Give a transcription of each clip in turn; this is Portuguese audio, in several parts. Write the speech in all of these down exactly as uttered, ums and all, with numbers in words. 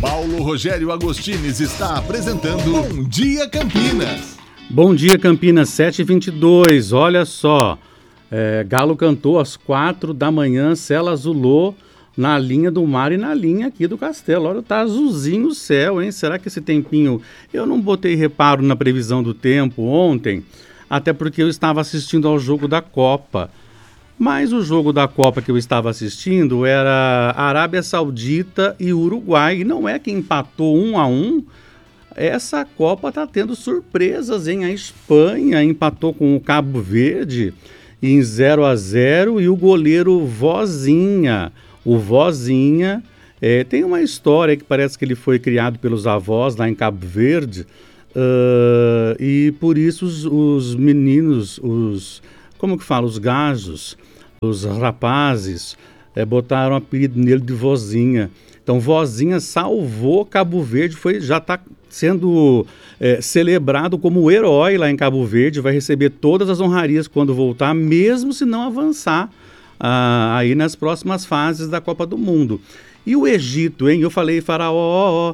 Paulo Rogério Agostines está apresentando Bom Dia Campinas. Bom dia, Campinas, sete e vinte e dois. Olha só, é, Galo cantou às quatro da manhã, céu azulou na linha do mar e na linha aqui do castelo. Olha, tá azulzinho o céu, hein? Será que esse tempinho... Eu não botei reparo na previsão do tempo ontem, até porque eu estava assistindo ao jogo da Copa. Mas o jogo da Copa que eu estava assistindo era Arábia Saudita e Uruguai. E não é que empatou um a um. Essa Copa está tendo surpresas, hein? A Espanha empatou com o Cabo Verde em zero a zero e o goleiro Vozinha. O Vozinha é, tem uma história que parece que ele foi criado pelos avós lá em Cabo Verde. Uh, e por isso os, os meninos, os... como que fala? Os gajos, os rapazes, é, botaram o apelido nele de Vozinha. Então, Vozinha salvou Cabo Verde, foi, já está sendo é, celebrado como herói lá em Cabo Verde, vai receber todas as honrarias quando voltar, mesmo se não avançar ah, aí nas próximas fases da Copa do Mundo. E o Egito, hein? Eu falei Faraó,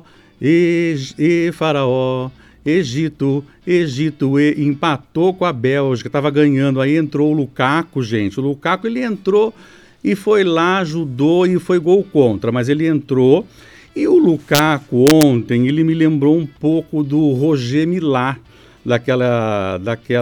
e, e Faraó... Egito, Egito e empatou com a Bélgica, estava ganhando, aí entrou o Lukaku, gente, o Lukaku ele entrou e foi lá, ajudou e foi gol contra, mas ele entrou e o Lukaku ontem, ele me lembrou um pouco do Roger Milá, daquela,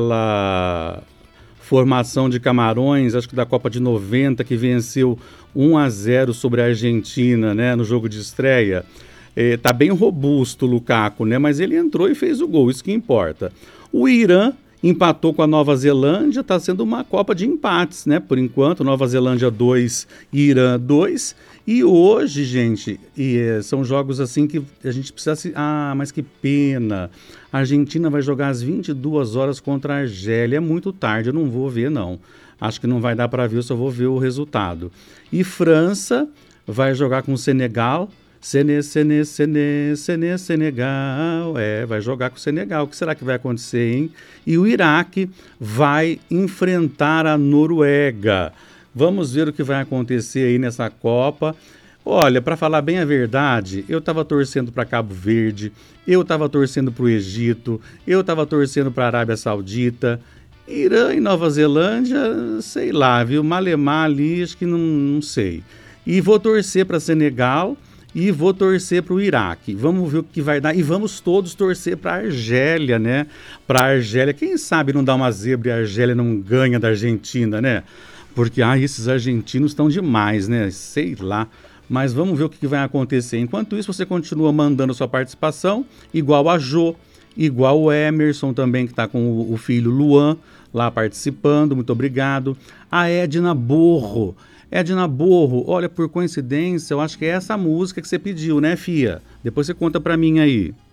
daquela formação de Camarões, acho que da Copa de noventa, que venceu um a zero sobre a Argentina, né, no jogo de estreia. É, tá bem robusto o Lukaku, né? Mas ele entrou e fez o gol, isso que importa. O Irã empatou com a Nova Zelândia, está sendo uma Copa de empates, né? Por enquanto, Nova Zelândia dois, Irã dois. E hoje, gente, e, é, são jogos assim que a gente precisa... Se... Ah, mas que pena! A Argentina vai jogar às vinte e duas horas contra a Argélia. É muito tarde, eu não vou ver, não. Acho que não vai dar para ver, eu só vou ver o resultado. E França vai jogar com o Senegal... Sene, Sene, Sene, Sene, Senegal, é, vai jogar com o Senegal, o que será que vai acontecer, hein? E o Iraque vai enfrentar a Noruega. Vamos ver o que vai acontecer aí nessa Copa. Olha, para falar bem a verdade, eu estava torcendo para Cabo Verde, eu estava torcendo para o Egito, eu estava torcendo para a Arábia Saudita, Irã e Nova Zelândia, sei lá, viu? Malemar ali, acho que não, não sei. E vou torcer para Senegal... E vou torcer para o Iraque. Vamos ver o que vai dar. E vamos todos torcer para a Argélia, né? Para a Argélia. Quem sabe não dá uma zebra e a Argélia não ganha da Argentina, né? Porque, ah, esses argentinos estão demais, né? Sei lá. Mas vamos ver o que vai acontecer. Enquanto isso, você continua mandando sua participação, igual a Jô, igual o Emerson também, que está com o, o filho Luan lá participando. Muito obrigado. A Edna Borro. Edna Borro, olha, por coincidência, eu acho que é essa música que você pediu, né, Fia? Depois você conta pra mim aí.